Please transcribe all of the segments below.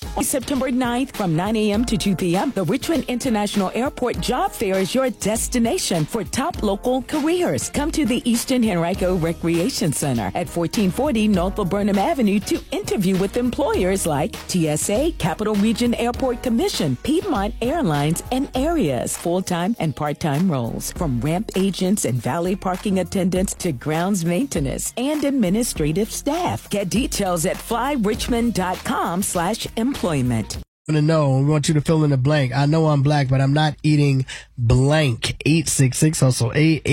On September 9th from 9 a.m. to 2 p.m., the Richmond International Airport Job Fair is your destination for top local careers. Come to the Eastern Henrico Recreation Center at 1440 North Burnham Avenue to interview with employers like TSA, Capital Region Airport Commission, Piedmont Airlines, and Areas. Full-time and part-time roles, from ramp agents and valet parking attendants to grounds maintenance and administrative staff. Get details at flyrichmond.com/employment. To know, we want you to fill in the blank. I know I'm black, but I'm not eating blank. 866 hustle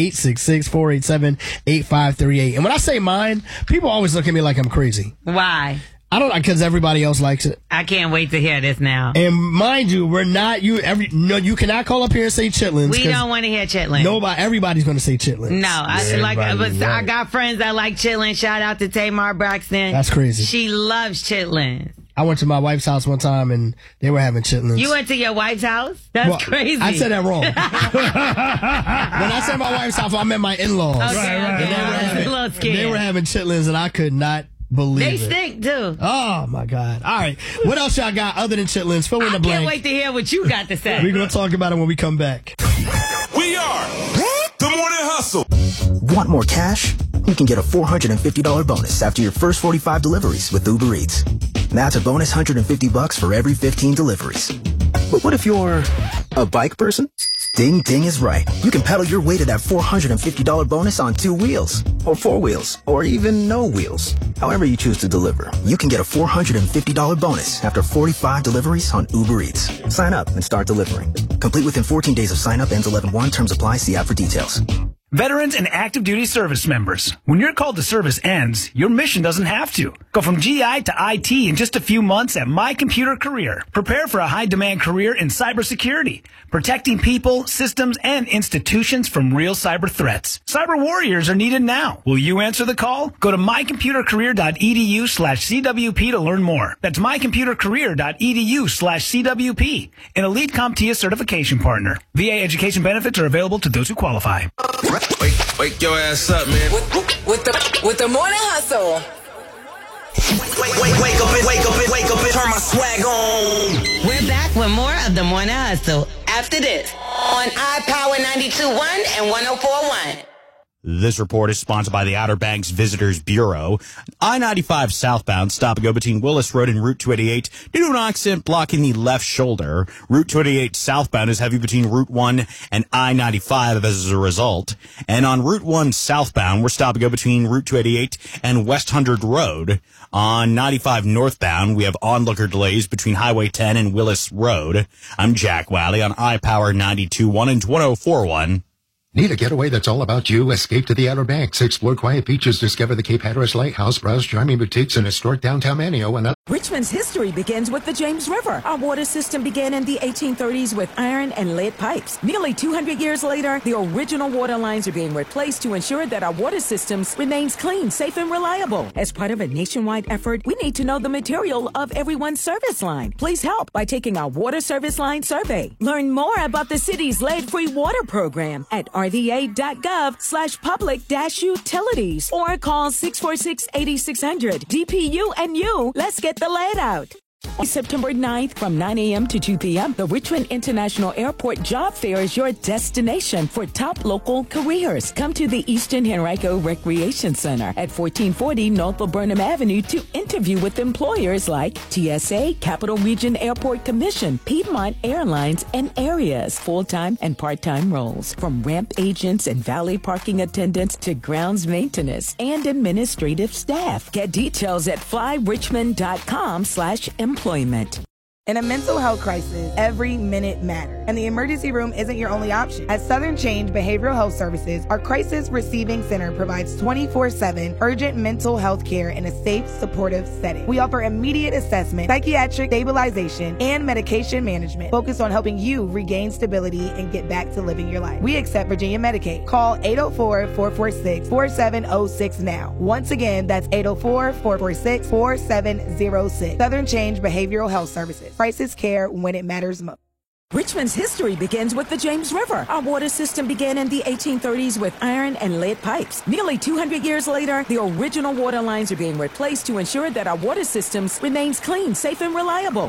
866-487-8538. And when I say mine, people always look at me like I'm crazy. Why? I don't, because everybody else likes it. I can't wait to hear this now. And mind you, we're not you cannot call up here and say chitlins. We don't want to hear chitlins. Everybody's going to say chitlins. No, I got friends that like chitlins. Shout out to Tamar Braxton. That's crazy. She loves chitlins. I went to my wife's house one time and they were having chitlins. You went to your wife's house? That's crazy. I said that wrong. When I said my wife's house, I meant my in-laws. Okay, right. They were having chitlins and I could not believe it. They stink too. Oh my God. All right. What else y'all got other than chitlins? Fill in the blank. I can't wait to hear what you got to say. We're going to talk about it when we come back. We are the Morning Hustle. Want more cash? You can get a $450 bonus after your first 45 deliveries with Uber Eats. That's a bonus $150 for every 15 deliveries. But what if you're a bike person? Ding Ding is right. You can pedal your way to that $450 bonus on 2 wheels, or 4 wheels, or even no wheels. However you choose to deliver, you can get a $450 bonus after 45 deliveries on Uber Eats. Sign up and start delivering. Complete within 14 days of sign up. Ends 11/1. Terms apply. See app for details. Veterans and active duty service members, when your call to service ends, your mission doesn't have to. Go from GI to IT in just a few months at My Computer Career. Prepare for a high-demand career in cybersecurity, protecting people, systems, and institutions from real cyber threats. Cyber warriors are needed now. Will you answer the call? Go to mycomputercareer.edu/CWP to learn more. That's mycomputercareer.edu/CWP, an elite CompTIA certification partner. VA education benefits are available to those who qualify. Wake your ass up, man. With the Morning Hustle. Wake up, turn my swag on. We're back with more of the Morning Hustle after this on iPower 92.1 and 104.1. This report is sponsored by the Outer Banks Visitors Bureau. I-95 southbound, stop and go between Willis Road and Route 288 due to an accident blocking the left shoulder. Route 288 southbound is heavy between Route 1 and I-95 as a result. And on Route 1 southbound, we're stop and go between Route 288 and West 100 Road. On 95 northbound, we have onlooker delays between Highway 10 and Willis Road. I'm Jack Wally on iPower 92.1 and 104.1. Need a getaway that's all about you? Escape to the Outer Banks. Explore quiet beaches. Discover the Cape Hatteras Lighthouse. Browse charming boutiques and historic downtown Manio. And Richmond's history begins with the James River. Our water system began in the 1830s with iron and lead pipes. Nearly 200 years later, the original water lines are being replaced to ensure that our water systems remains clean, safe, and reliable. As part of a nationwide effort, we need to know the material of everyone's service line. Please help by taking our water service line survey. Learn more about the city's lead-free water program at rva.gov/public-utilities or call 646-8600. DPU and you, let's get the lead out. September 9th from 9 a.m. to 2 p.m., the Richmond International Airport Job Fair is your destination for top local careers. Come to the Eastern Henrico Recreation Center at 1440 North Burnham Avenue to interview with employers like TSA, Capital Region Airport Commission, Piedmont Airlines, and Areas. Full-time and part-time roles, from ramp agents and valet parking attendants to grounds maintenance and administrative staff. Get details at flyrichmond.com/employment. In a mental health crisis, every minute matters, and the emergency room isn't your only option. At Southern Change Behavioral Health Services, our crisis receiving center provides 24/7 urgent mental health care in a safe, supportive setting. We offer immediate assessment, psychiatric stabilization, and medication management focused on helping you regain stability and get back to living your life. We accept Virginia Medicaid. Call 804-446-4706 now. Once again, that's 804-446-4706. Southern Change Behavioral Health Services. Crisis care when it matters most. Richmond's history begins with the James River. Our water system began in the 1830s with iron and lead pipes. Nearly 200 years later, the original water lines are being replaced to ensure that our water systems remains clean, safe, and reliable.